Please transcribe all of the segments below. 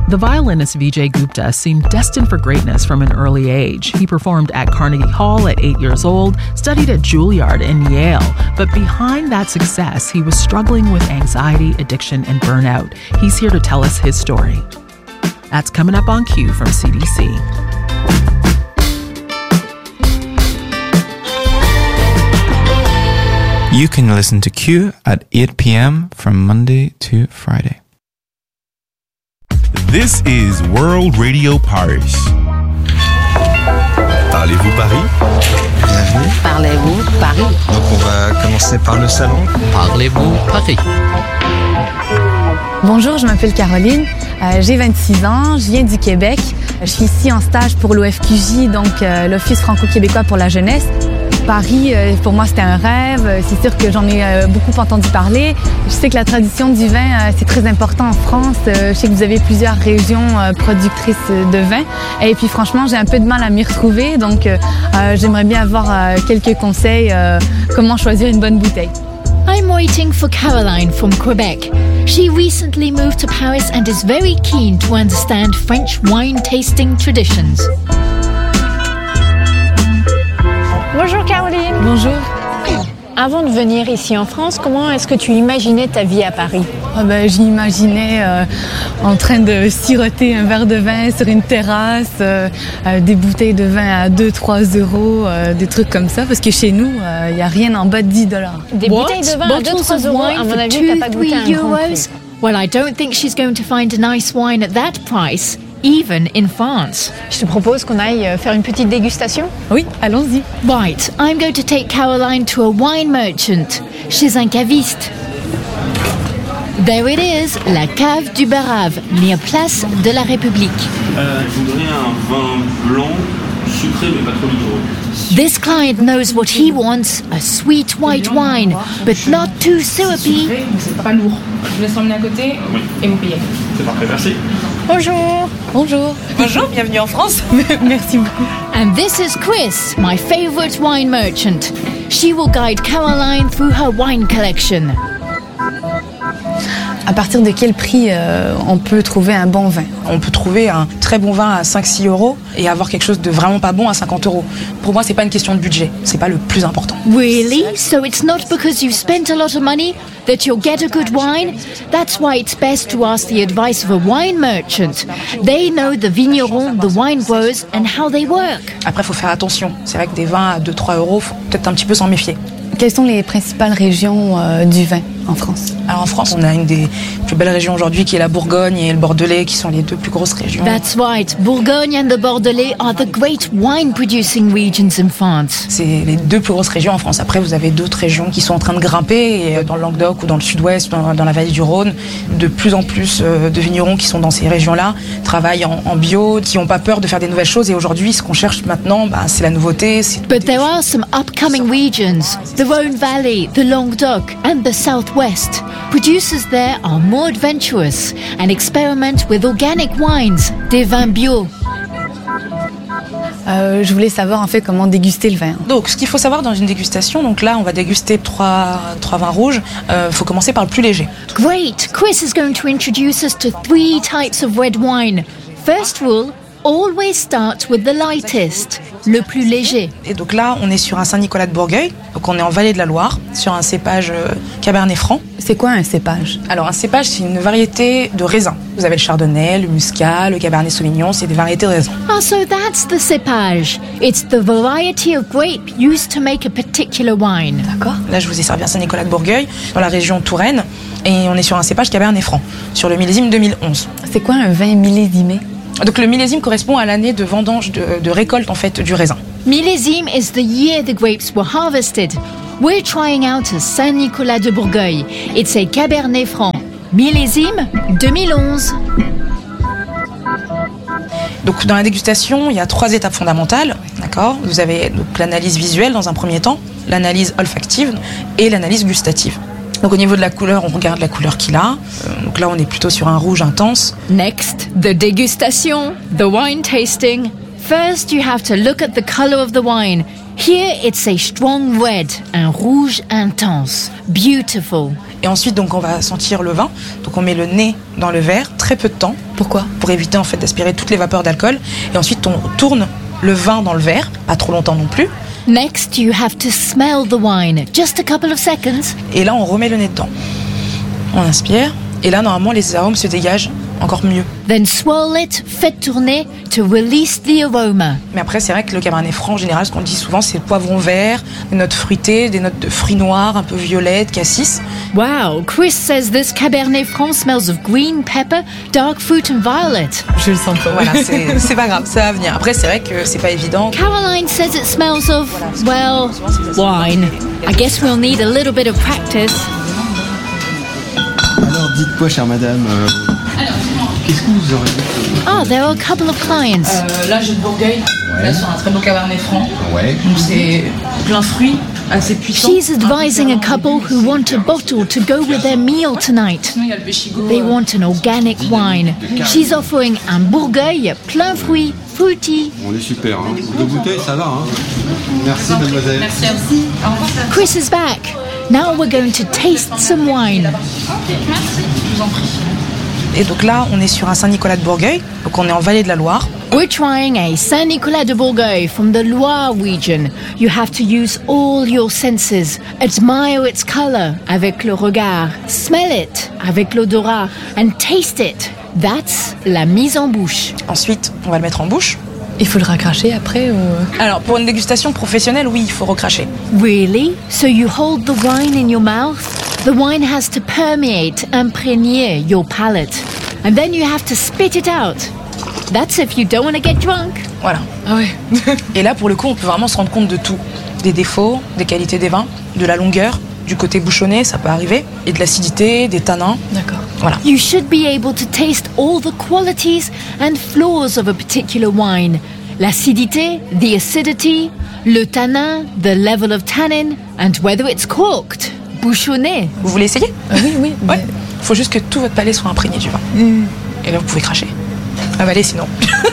The violinist Vijay Gupta seemed destined for greatness from an early age. He performed at Carnegie Hall at 8 years old, studied at Juilliard and Yale, but behind that success, he was struggling with anxiety, addiction, and burnout. He's here to tell us his story. That's coming up on Q from CDC. You can listen to Q at 8 p.m. from Monday to Friday. This is World Radio Paris. Parlez-vous Paris? Bienvenue. Parlez-vous Paris? Donc on va commencer par le salon. Parlez-vous Paris? Bonjour, je m'appelle Caroline, j'ai 26 ans, je viens du Québec. Je suis ici en stage pour l'OFQJ, donc l'Office franco-québécois pour la jeunesse. Paris, pour moi, c'était un rêve. C'est sûr que j'en ai beaucoup entendu parler. Je sais que la tradition du vin, c'est très important en France. Je sais que vous avez plusieurs régions productrices de vin. Et puis, franchement, j'ai un peu de mal à m'y retrouver. Donc, j'aimerais bien avoir quelques conseils. Comment choisir une bonne bouteille. I'm waiting for Caroline from Quebec. She recently moved to Paris and is very keen to understand French wine tasting traditions. Bonjour Caroline. Bonjour. Avant de venir ici en France, comment est-ce que tu imaginais ta vie à Paris? J'imaginais en train de siroter un verre de vin sur une terrasse, des bouteilles de vin à 2-3 euros, des trucs comme ça, parce que chez nous, il n'y a rien en bas de 10 $. Des bouteilles de vin à 2-3 euros, à mon avis, tu n'as pas goûté un grand prix. Well, I don't think she's going to find a nice wine at that price, even in France. Je te propose qu'on aille faire une petite dégustation. Oui, allons-y. Right, I'm going to take Caroline to a wine merchant. She's un caviste. There it is, la cave du Barave, near Place de la République. Je voudrais un vin blanc, sucré mais pas trop liquoreux. This client knows what he wants, a sweet white wine, but not too syrupy. C'est pas lourd. Je vous laisse emmener à côté et vous payez. C'est parfait, merci. Bonjour. Bonjour. Bonjour, bienvenue en France. Merci beaucoup. And this is Chris, my favorite wine merchant. She will guide Caroline through her wine collection. À partir de quel prix on peut trouver un bon vin? On peut trouver un très bon vin à 5-6 euros et avoir quelque chose de vraiment pas bon à 50 euros. Pour moi, c'est pas une question de budget. C'est pas le plus important. Really? So it's not because you spent a lot of money that you'll get a good wine? That's why it's best to ask the advice of a wine merchant. They know the vigneron, the wine growers and how they work. Après, faut faire attention. C'est vrai que des vins à 2-3 euros, faut peut-être un petit peu s'en méfier. Quelles sont les principales régions du vin en France? Alors en France, on a une des plus belles régions aujourd'hui qui est la Bourgogne et le Bordelais qui sont les deux plus grosses régions. That's right. Bourgogne and the Bordelais are the great wine producing regions in France. C'est les deux plus grosses régions en France. Après, vous avez d'autres régions qui sont en train de grimper et dans le Languedoc ou dans le sud-ouest, dans la vallée du Rhône, de plus en plus de vignerons qui sont dans ces régions-là travaillent en bio, qui n'ont pas peur de faire des nouvelles choses. Et aujourd'hui, ce qu'on cherche maintenant, c'est la nouveauté. But there are some upcoming regions. The Rhône Valley, the Languedoc and the Southwest. Producers there are more adventurous and experiment with organic wines, des vins bio. Je voulais savoir en fait comment déguster le vin. Donc, ce qu'il faut savoir dans une dégustation, donc là, on va déguster trois vins rouges. Faut commencer par le plus léger. Great! Chris is going to introduce us to 3 types of red wine. First rule, always start with the lightest, le plus léger. Et donc là, on est sur un Saint-Nicolas de Bourgueil. Donc on est en vallée de la Loire, sur un cépage Cabernet Franc. C'est quoi un cépage? Alors un cépage, c'est une variété de raisin. Vous avez le chardonnay, le muscat, le cabernet sauvignon, c'est des variétés de raisin. Ah, so that's the cépage. It's the variety of grape used to make a particular wine. D'accord. Là, je vous ai servi un Saint-Nicolas de Bourgueil, dans la région Touraine. Et on est sur un cépage Cabernet Franc, sur le millésime 2011. C'est quoi un vin millésimé? Donc le millésime correspond à l'année de vendange, de récolte en fait du raisin. Millésime is the year the grapes were harvested. We're trying out a Saint-Nicolas de Bourgueil. It's a Cabernet Franc. Millésime 2011. Donc dans la dégustation, il y a 3 étapes fondamentales. D'accord. Vous avez donc l'analyse visuelle dans un premier temps, l'analyse olfactive et l'analyse gustative. Donc au niveau de la couleur, on regarde la couleur qu'il a. Donc là, on est plutôt sur un rouge intense. Next, the dégustation, the wine tasting. First, you have to look at the color of the wine. Here, it's a strong red, un rouge intense. Beautiful. Et ensuite, donc, on va sentir le vin. Donc on met le nez dans le verre, très peu de temps. Pourquoi ? Pour éviter en fait d'aspirer toutes les vapeurs d'alcool. Et ensuite, on tourne le vin dans le verre, pas trop longtemps non plus. Next, you have to smell the wine. Just a couple of seconds. Et là, on remet le nez dedans. On inspire. Et là, normalement, les arômes se dégagent encore mieux. Then swirl it, faites tourner to release the aroma. Mais après, c'est vrai que le Cabernet Franc, en général, ce qu'on dit souvent, c'est le poivron vert, des notes fruitées, des notes de fruits noirs, un peu violettes, cassis. Wow, Chris says this Cabernet Franc smells of green pepper, dark fruit and violet. Je le sens pas. Voilà, c'est pas grave, ça va venir. Après, c'est vrai que c'est pas évident. Caroline says it smells of, well, wine. I guess we'll need a little bit of practice. Alors, dites-moi, chère madame, qu'est-ce que vous aurez vu? Ah, there are a couple of clients. Là, j'ai le Bourgueil. Là, sur un très beau Cabernet Franc. Ouais. Donc, c'est plein de fruits, assez puissant. She's advising a couple who want a bottle to go with their meal tonight. They want an organic wine. She's offering un Bourgueil plein fruits, fruity. On est super, hein. Deux bouteilles, ça va, hein. Merci, mademoiselle. Merci aussi. Au revoir. Chris is back. Now we're going to taste some wine. Je vous en prie. Et donc là, on est sur un Saint-Nicolas de Bourgueil. Donc on est en Vallée de la Loire. We're trying a Saint-Nicolas de Bourgueil from the Loire region. You have to use all your senses. Admire its color avec le regard. Smell it avec l'odorat. And taste it. That's la mise en bouche. Ensuite, on va le mettre en bouche. Il faut le recracher après ou... Alors, pour une dégustation professionnelle, oui, il faut recracher. Really? So you hold the wine in your mouth? The wine has to permeate, imprégner your palate. And then you have to spit it out. That's if you don't want to get drunk. Voilà. Ah ouais. Et là, pour le coup, on peut vraiment se rendre compte de tout. Des défauts, des qualités des vins, de la longueur, du côté bouchonné, ça peut arriver, et de l'acidité, des tanins. D'accord. Voilà. You should be able to taste all the qualities and flaws of a particular wine. L'acidité, the acidity, le tanin, the level of tannin, and whether it's corked, bouchonné. Vous voulez essayer? Oui, oui. Ouais. Il faut juste que tout votre palais soit imprégné du vin. Et là, vous pouvez cracher. Avaler sinon.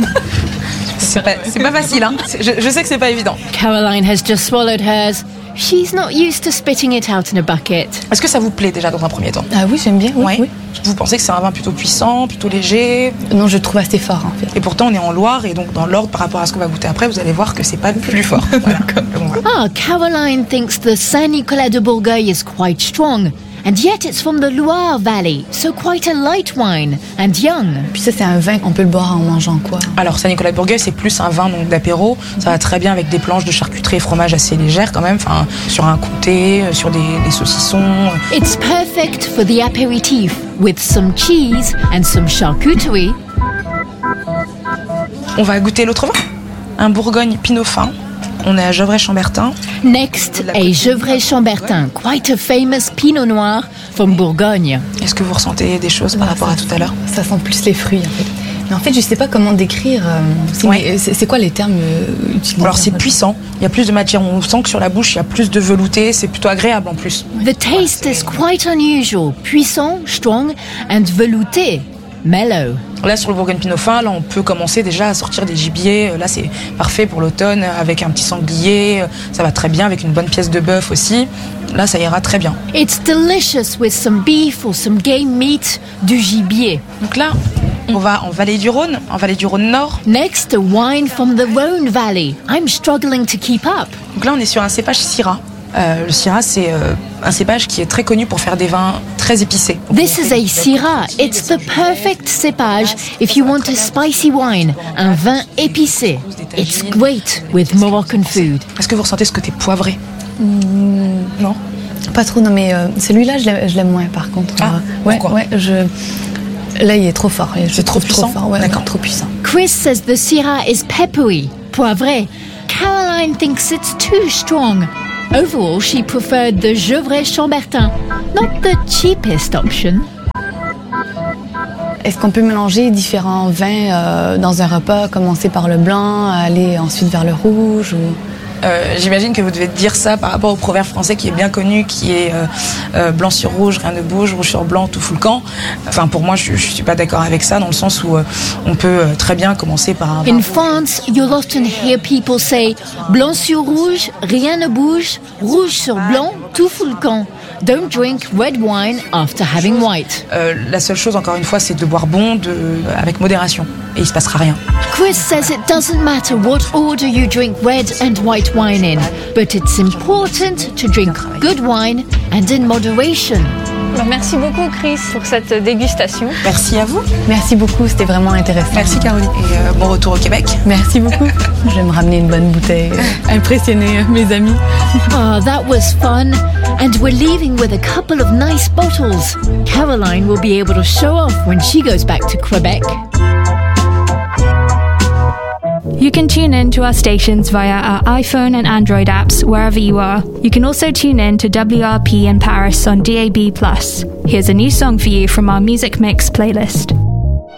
C'est pas facile, hein. Je sais que c'est pas évident. Caroline has just swallowed hers. She's not used to spitting it out in a bucket. Est-ce que ça vous plaît déjà dans un premier temps? Ah oui, j'aime bien. Oui, ouais. Oui. Vous pensez que c'est un vin plutôt puissant, plutôt léger? Non, je le trouve assez fort en fait. Et pourtant, on est en Loire et donc dans l'ordre par rapport à ce qu'on va goûter après, vous allez voir que c'est pas le plus fort. Voilà. Ah, Caroline thinks the Saint-Nicolas de Bourgueil is quite strong. And yet it's from the Loire Valley, so quite a light wine and young. Puis ça, c'est un vin qu'on peut le boire en mangeant quoi? Alors, Saint-Nicolas de Bourgueil, c'est plus un vin donc d'apéro. Ça va très bien avec des planches de charcuterie et fromage assez légères quand même. Enfin, sur un comté, sur des saucissons. It's perfect for the aperitif with some cheese and some charcuterie. On va goûter l'autre vin. Un Bourgogne Pinot fin. On est à Gevrey-Chambertin. Next, a Gevrey-Chambertin, quite a famous Pinot Noir from Bourgogne. Est-ce que vous ressentez des choses par rapport à tout à l'heure? Ça sent plus les fruits en fait. Mais en fait, je sais pas comment décrire. C'est quoi les termes utilisés? Alors c'est puissant. Il y a plus de matière. On sent que sur la bouche, il y a plus de velouté. C'est plutôt agréable en plus. The taste is quite unusual, puissant, strong, and velouté. Mellow. Là, sur le Bourgogne Pinot fin, là, on peut commencer déjà à sortir des gibiers. Là, c'est parfait pour l'automne, avec un petit sanglier. Ça va très bien, avec une bonne pièce de bœuf aussi. Là, ça ira très bien. It's delicious with some beef or some game meat, du gibier. Donc là, on va en Vallée du Rhône Nord. Next, a wine from the Rhône Valley. I'm struggling to keep up. Donc là, on est sur un cépage Syrah. Le Syrah, c'est un cépage qui est très connu pour faire des vins très épicés. This is a Syrah. It's the perfect cépage if you want a spicy wine, un vin épicé. It's great with Moroccan food. Est-ce que vous ressentez ce côté poivré? Non? Pas trop, non, mais celui-là, je l'aime moins par contre. Ah, pourquoi? Ouais, là, il est trop fort. C'est trop puissant? Fort, ouais, d'accord. Trop puissant. Chris says the Syrah is peppery, poivré. Caroline thinks it's too strong. Overall, she preferred the Gevrey-Chambertin, not the cheapest option. Est-ce qu'on peut mélanger différents vins dans un repas, commencer par le blanc, aller ensuite vers le rouge ou... J'imagine que vous devez dire ça par rapport au proverbe français qui est bien connu, qui est blanc sur rouge, rien ne bouge, rouge sur blanc, tout fout le camp. Enfin, pour moi, je suis pas d'accord avec ça, dans le sens où on peut très bien commencer par un... In France, you'll often hear people say blanc sur rouge, rien ne bouge, rouge sur blanc, tout fout le camp. Don't drink red wine after having white. La seule chose, encore une fois, c'est de boire bon, avec modération. Et il se passera rien. Chris says it doesn't matter what order you drink red and white wine in, but it's important to drink good wine and in moderation. Merci beaucoup Chris pour cette dégustation. Merci à vous. Merci beaucoup, c'était vraiment intéressant. Merci Caroline. Et bon retour au Québec. Merci beaucoup. Je vais me ramener une bonne bouteille. Impressionner mes amis. Ah, that was fun. And we're leaving with a couple of nice bottles. Caroline will be able to show off when she goes back to Quebec. You can tune in to our stations via our iPhone and Android apps wherever you are. You can also tune in to WRP in Paris on DAB+. Here's a new song for you from our Music Mix playlist.